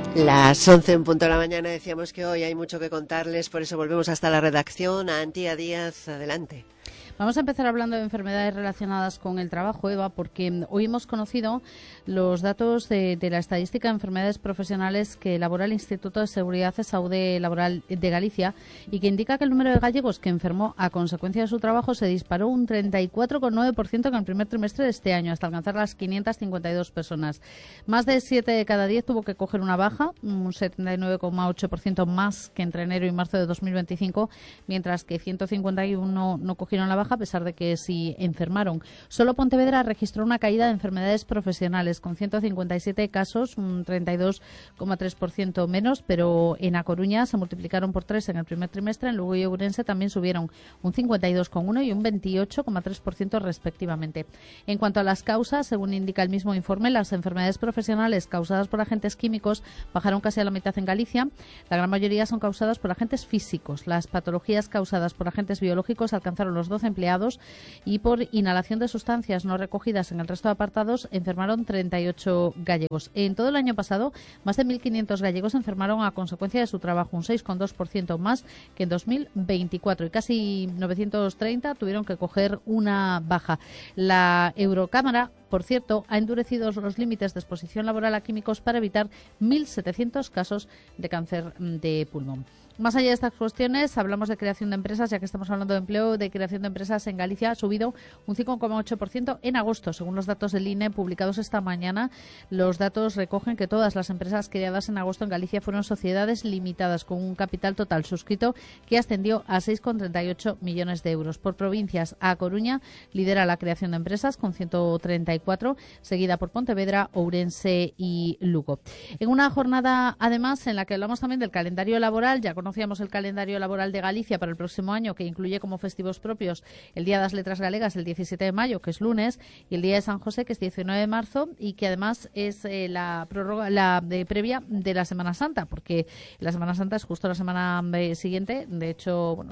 Las 11 en punto de la mañana. Decíamos que hoy hay mucho que contarles, por eso volvemos hasta la redacción. Antía Díaz, adelante. Vamos a empezar hablando de enfermedades relacionadas con el trabajo, Eva, porque hoy hemos conocido los datos de la estadística de enfermedades profesionales que elabora el Instituto de Seguridad y Salud Laboral de Galicia y que indica que el número de gallegos que enfermó a consecuencia de su trabajo se disparó un 34,9% en el primer trimestre de este año, hasta alcanzar las 552 personas. Más de 7 de cada 10 tuvo que coger una baja, un 79,8% más que entre enero y marzo de 2025, mientras que 151 no cogieron la baja, a pesar de que sí enfermaron. Solo Pontevedra registró una caída de enfermedades profesionales, con 157 casos, un 32,3% menos, pero en A Coruña se multiplicaron por 3 en el primer trimestre, en Lugo y Ourense también subieron un 52,1% y un 28,3% respectivamente. En cuanto a las causas, según indica el mismo informe, las enfermedades profesionales causadas por agentes químicos bajaron casi a la mitad en Galicia. La gran mayoría son causadas por agentes físicos. Las patologías causadas por agentes biológicos alcanzaron los 12 empleados y por inhalación de sustancias no recogidas en el resto de apartados enfermaron 38 gallegos. En todo el año pasado, más de 1.500 gallegos enfermaron a consecuencia de su trabajo, un 6,2% más que en 2024, y casi 930 tuvieron que coger una baja. La Eurocámara, por cierto, ha endurecido los límites de exposición laboral a químicos para evitar 1.700 casos de cáncer de pulmón. Más allá de estas cuestiones, hablamos de creación de empresas, ya que estamos hablando de empleo. De creación de empresas en Galicia ha subido un 5,8% en agosto, según los datos del INE publicados esta mañana. Los datos recogen que todas las empresas creadas en agosto en Galicia fueron sociedades limitadas con un capital total suscrito que ascendió a 6,38 millones de euros. Por provincias, A Coruña lidera la creación de empresas con 134, seguida por Pontevedra, Ourense y Lugo. En una jornada, además, en la que hablamos también del calendario laboral, ya conocíamos el calendario laboral de Galicia para el próximo año, que incluye como festivos propios el Día de las Letras Galegas, el 17 de mayo, que es lunes, y el Día de San José, que es 19 de marzo, y que además es la previa de la Semana Santa, porque la Semana Santa es justo la semana siguiente. De hecho, bueno,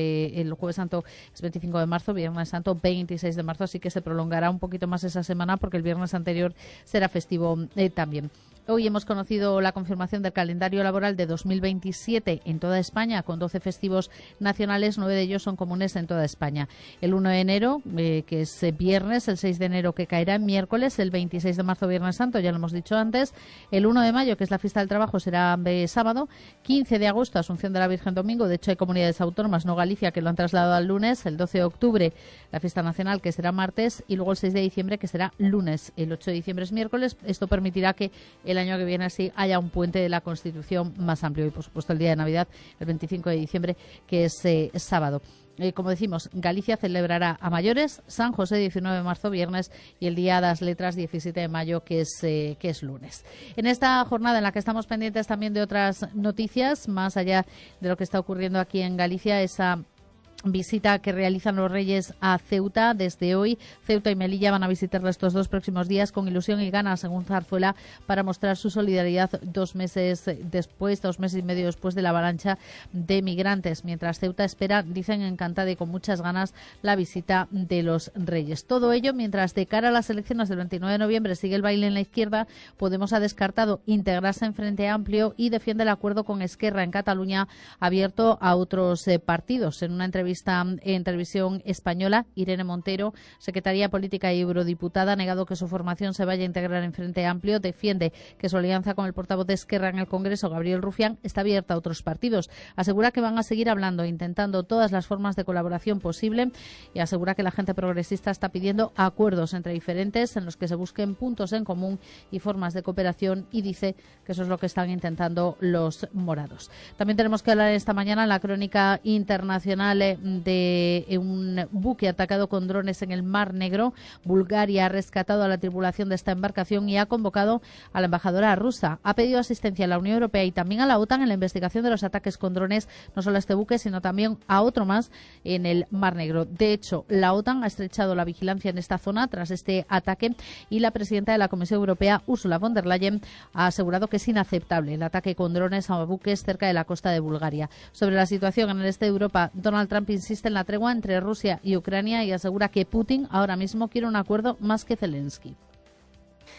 el Jueves Santo es 25 de marzo, Viernes Santo 26 de marzo, así que se prolongará un poquito más esa semana porque el viernes anterior será festivo también. Hoy hemos conocido la confirmación del calendario laboral de 2027 en toda España, con 12 festivos nacionales, 9 de ellos son comunes en toda España. El 1 de enero, que es viernes, el 6 de enero, que caerá en miércoles, el 26 de marzo, Viernes Santo, ya lo hemos dicho antes, el 1 de mayo, que es la fiesta del trabajo, será sábado, 15 de agosto, Asunción de la Virgen Domingo, de hecho hay comunidades autónomas, no Galicia, que lo han trasladado al lunes, el 12 de octubre, la fiesta nacional, que será martes, y luego el 6 de diciembre, que será lunes, el 8 de diciembre es miércoles. Esto permitirá que el año que viene así haya un puente de la Constitución más amplio y, por supuesto, el día de Navidad, el 25 de diciembre, que es sábado. Como decimos, Galicia celebrará a mayores San José 19 de marzo, viernes, y el Día de las Letras 17 de mayo, que es lunes. En esta jornada en la que estamos pendientes también de otras noticias, más allá de lo que está ocurriendo aquí en Galicia, esa visita que realizan los Reyes a Ceuta desde hoy. Ceuta y Melilla van a visitarla estos 2 próximos días con ilusión y ganas, según Zarzuela, para mostrar su solidaridad 2 meses después, 2 meses y medio después de la avalancha de migrantes. Mientras Ceuta espera, dicen, encantada y con muchas ganas, la visita de los Reyes. Todo ello mientras, de cara a las elecciones del 29 de noviembre, sigue el baile en la izquierda. Podemos ha descartado integrarse en Frente Amplio y defiende el acuerdo con Esquerra en Cataluña, abierto a otros partidos. En una entrevista en Televisión Española, Irene Montero, secretaria política y eurodiputada, ha negado que su formación se vaya a integrar en Frente Amplio. Defiende que su alianza con el portavoz de Esquerra en el Congreso, Gabriel Rufián, está abierta a otros partidos. Asegura que van a seguir hablando, intentando todas las formas de colaboración posible, y asegura que la gente progresista está pidiendo acuerdos entre diferentes en los que se busquen puntos en común y formas de cooperación, y dice que eso es lo que están intentando los morados. También tenemos que hablar esta mañana en la crónica internacional de un buque atacado con drones en el Mar Negro. Bulgaria ha rescatado a la tripulación de esta embarcación y ha convocado a la embajadora rusa. Ha pedido asistencia a la Unión Europea y también a la OTAN en la investigación de los ataques con drones, no solo a este buque, sino también a otro más en el Mar Negro. De hecho, la OTAN ha estrechado la vigilancia en esta zona tras este ataque, y la presidenta de la Comisión Europea, Ursula von der Leyen, ha asegurado que es inaceptable el ataque con drones a buques cerca de la costa de Bulgaria. Sobre la situación en el este de Europa, Donald Trump insiste en la tregua entre Rusia y Ucrania y asegura que Putin ahora mismo quiere un acuerdo más que Zelensky.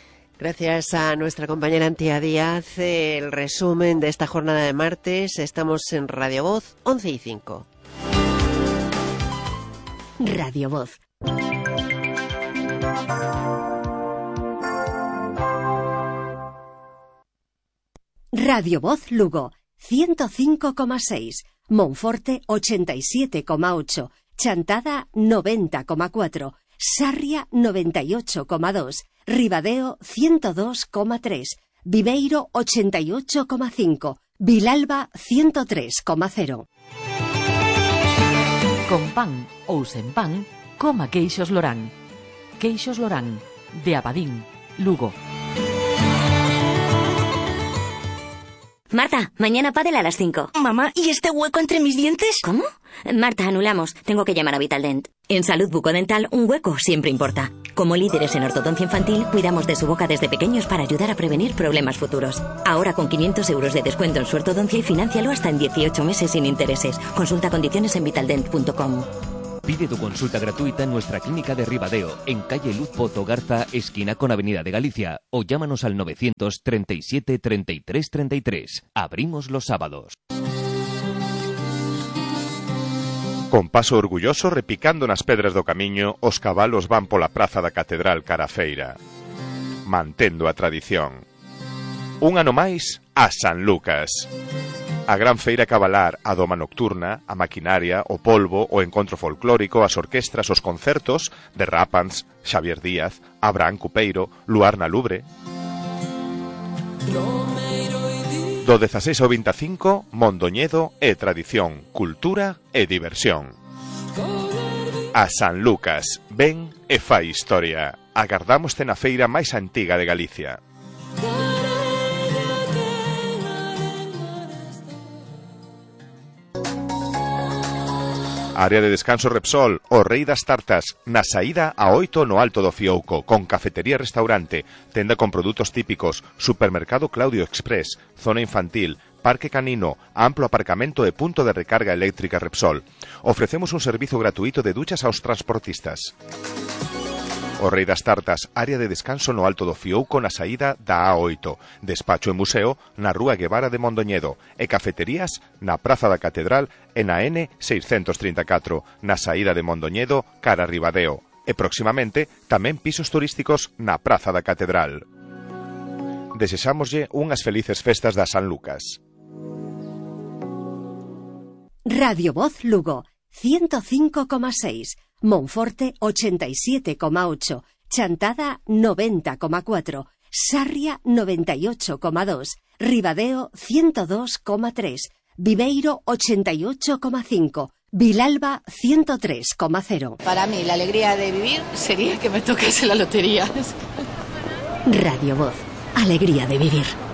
Gracias a nuestra compañera Antía Díaz, el resumen de esta jornada de martes. Estamos en Radio Voz 11:05. Radio Voz. Radio Voz Lugo 105,6, Monforte 87,8, Chantada 90,4, Sarria 98,2, Ribadeo 102,3, Viveiro 88,5, Vilalba 103,0. Con pan ou sen pan, coma queixos Lorán. Queixos Lorán, de Abadín, Lugo. Marta, mañana pádel a las 5. Mamá, ¿y este hueco entre mis dientes? ¿Cómo? Marta, anulamos. Tengo que llamar a Vitaldent. En Salud Bucodental, un hueco siempre importa. Como líderes en ortodoncia infantil, cuidamos de su boca desde pequeños para ayudar a prevenir problemas futuros. Ahora con 500 euros de descuento en su ortodoncia y financialo hasta en 18 meses sin intereses. Consulta condiciones en vitaldent.com. Pide tu consulta gratuita en nuestra clínica de Ribadeo, en calle Luz Pozo Garza, esquina con Avenida de Galicia, o llámanos al 937 33 33. Abrimos los sábados. Con paso orgulloso, repicando nas pedras do camiño, os cabalos van pola praza da Catedral cara a feira. Mantendo a tradición. Un ano máis a San Lucas. A gran feira cabalar, a doma nocturna, a maquinaria, o polvo, o encontro folclórico, as orquestras, os concertos de Rápans, Xavier Díaz, Abraham Cupeiro, Luar na Lubre. Do 16 ao 25, Mondoñedo e tradición, cultura e diversión. A San Lucas, ven e fai historia. Agardámoste na feira máis antiga de Galicia. Área de descanso Repsol, o rei das tartas, na saída a 8 no Alto do Fiouco, con cafetería e restaurante, tenda con produtos típicos, supermercado Claudio Express, zona infantil, parque canino, amplo aparcamento e punto de recarga eléctrica Repsol. Ofrecemos un servizo gratuito de duchas aos transportistas. O rei das tartas, área de descanso no Alto do Fiouco na saída da A8, despacho e museo na Rúa Guevara de Mondoñedo e cafeterías na Praza da Catedral e na N634, na saída de Mondoñedo cara a Ribadeo e próximamente tamén pisos turísticos na Praza da Catedral. Desexámoslle unhas felices festas da San Lucas. Radio Voz Lugo 105,6, Monforte 87,8, Chantada 90,4, Sarria 98,2, Ribadeo 102,3, Viveiro 88,5, Vilalba 103,0. Para mí, la alegría de vivir sería que me tocase la lotería. Radio Voz, alegría de vivir.